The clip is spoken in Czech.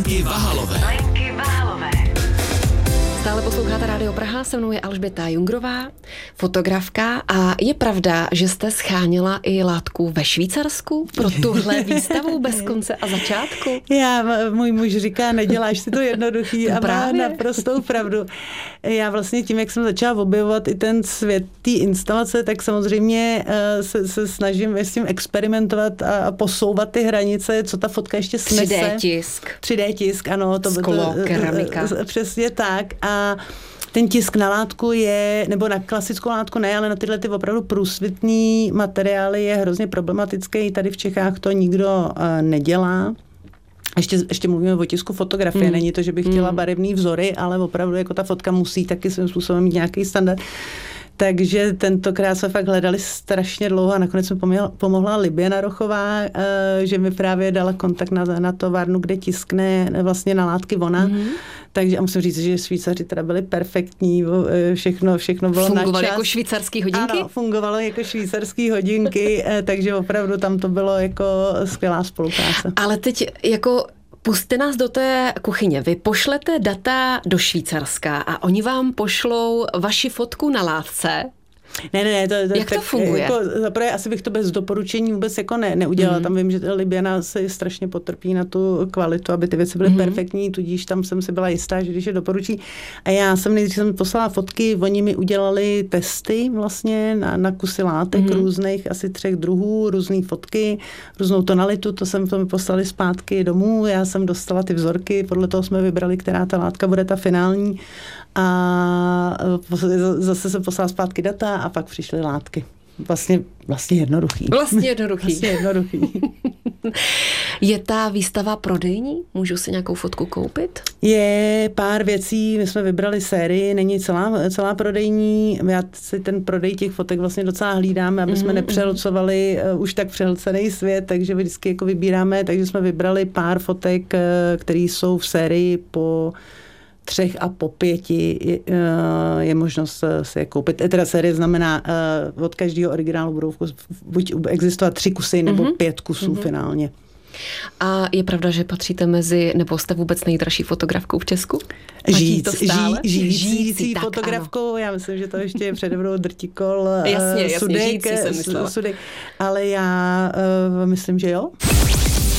Lenky Vahalové. Stále posloucháte Rádio Praha, se mnou je Alžběta Jungrová, fotografka, a je pravda, že jste scháněla i látku ve Švýcarsku pro tuhle výstavu bez konce a začátku? Můj muž říká, neděláš si to jednoduchý a má naprostou pravdu. Já vlastně tím, jak jsem začala objevovat i ten svět té instalace, tak samozřejmě se snažím s tím experimentovat a posouvat ty hranice, co ta fotka ještě snese. 3D tisk, ano. Sklo, keramika. Přesně tak. A ten tisk na látku je, nebo na klasickou látku ne, ale na tyhle ty opravdu průsvitný materiály je hrozně problematický. Tady v Čechách to nikdo nedělá. Ještě mluvíme o tisku fotografie. Není to, že bych chtěla barevný vzory, ale opravdu jako ta fotka musí taky svým způsobem mít nějaký standard. Takže tentokrát jsme fakt hledali strašně dlouho a nakonec mi pomohla Libě Narochová, že mi právě dala kontakt na továrnu, kde tiskne vlastně na látky ona. Takže a musím říct, že Švýcaři teda byli perfektní, všechno bylo na čas. Fungovaly jako švýcarský hodinky? Ano, fungovalo jako švýcarský hodinky, takže opravdu tam to bylo jako skvělá spolupráce. Ale teď jako pusťte nás do té kuchyně. Vy pošlete data do Švýcarska a oni vám pošlou vaši fotku na látce. Ne, jak to funguje? Jako, zaprvé asi bych to bez doporučení vůbec jako neudělala. Tam vím, že Libiana se strašně potrpí na tu kvalitu, aby ty věci byly perfektní, tudíž tam jsem si byla jistá, že když je doporučí. A já jsem nejdřív poslala fotky, oni mi udělali testy vlastně na kusy látek různých, asi 3 druhů, různé fotky, různou tonalitu, to mi poslali zpátky domů, já jsem dostala ty vzorky, podle toho jsme vybrali, která ta látka bude ta finální. A zase jsem poslala zpátky data a pak přišly látky. Vlastně jednoduchý. Vlastně jednoduchý. Je ta výstava prodejní? Můžu si nějakou fotku koupit? Je pár věcí, my jsme vybrali sérii, není celá prodejní. Já si ten prodej těch fotek vlastně docela hlídáme, aby jsme nepřehlcovali už tak přehlcený svět, takže vždycky jako vybíráme, takže jsme vybrali pár fotek, které jsou v sérii po 3 a po 5 je možnost si je koupit. Teda série znamená, od každého originálu budou buď existovat 3 kusy nebo 5 kusů finálně. A je pravda, že patříte nebo jste vůbec nejdražší fotografkou v Česku? Žijící fotografkou, ano. Já myslím, že to ještě je přede mnou Drtikol, jasně, Sudek, žijící jsem myslela. Sudek, ale já myslím, že jo.